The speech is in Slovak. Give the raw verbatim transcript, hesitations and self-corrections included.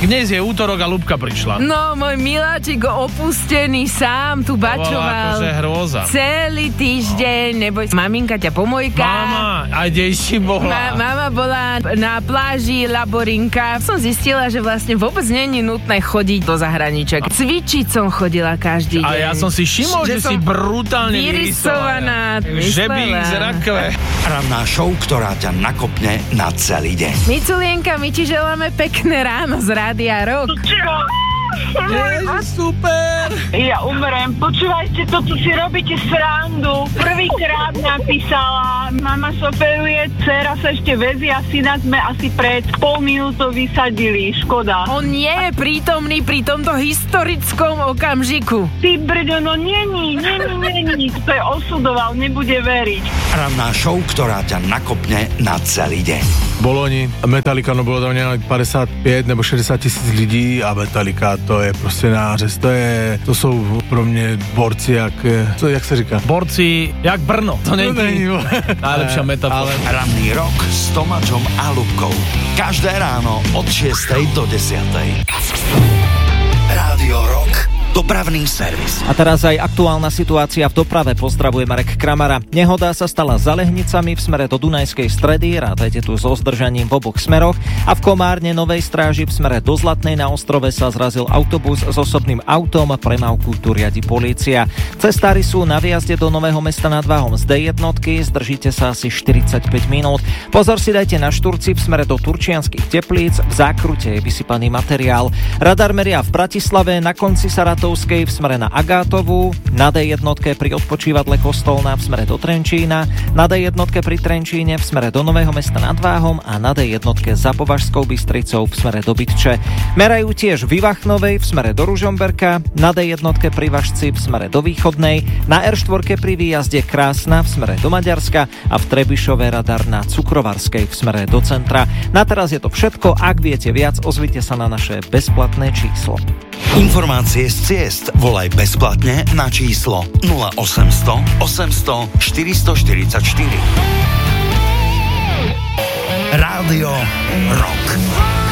Dnes je útorok a Ľubka prišla. No, môj miláčik opustený sám tu bačoval. Akože hrôza. Celý týždeň, neboj, maminka ťa pomojká. Mama, a kde si bola? Ma, mama bola na pláži Laborinka. Som zistila, že vlastne vôbec nie je nutné chodiť do zahraničia. Cvičiť som chodila každý deň. A ja som si všimol, že, že si brutálne vyrysovaná. Žebík z rakve. Ranná show, ktorá ťa nakopne na celý deň. Miculienka, my ti želáme pekné ráno z Rádia Rock. Ježiš, super! Ja umrem. Počúvajte, to, čo si robíte srandu. Prvýkrát napísala, mama soperuje, dcera sa ešte vezie a syna sme asi pred pol minútou vysadili. Škoda. On nie je prítomný pri tomto historickom okamžiku. Ty brďo, no není, není, není. To je osudoval, nebude veriť. Ranná show, ktorá ťa nakopne na celý deň. Boloni, Metallica, no bylo tam nějak padesát pět nebo šedesát tisíc lidí a Metallica, to je prostě nářez, to je, to jsou pro mě borci jak, co, jak se říká? Borci jak Brno, to není, to není najlepšia metafora. Ranný rok s Tomáčom a Ľubkou. Každé ráno od šiestej do desiatej. Rádio Rock. Dopravný servis. A teraz aj aktuálna situácia v doprave. Pozdravuje Marek Kramara. Nehoda sa stala za Lehnicami v smere do Dunajskej Stredy, rátajte tu so zdržaním v oboch smeroch, a v Komárne Novej Stráži v smere do Zlatnej na Ostrove sa zrazil autobus s osobným autom, premávku tu riadi polícia. Cestári sú na výjazde do Nového Mesta nad Váhom z dé jednotky, zdržíte sa asi štyridsaťpäť minút. Pozor si dajte na Šturci v smere do Turčianskych Teplíc, v zákrute je vysypaný materiál. Radar meria v Bratislave na konci Sarat v smere na Agátovú, na dé jednotke pri odpočívadle Kostolná v smere do Trenčína, na dé jednotke pri Trenčíne v smere do Nového Mesta nad Váhom a na dé jednotke za Považskou Bystricou v smere do Bytče. Merajú tiež v Vachnovej v smere do Ružomberka, na dé jednotke pri Važci v smere do Východnej, na er štyri pri výjazde Krásna v smere do Maďarska a v Trebišove radar na Cukrovarskej v smere do centra. Na teraz je to všetko, ak viete viac, ozvite sa na naše bezplatné číslo. Informácie z ciest volaj bezplatne na číslo nula osemsto osemsto štyristoštyridsaťštyri. Rádio Rock.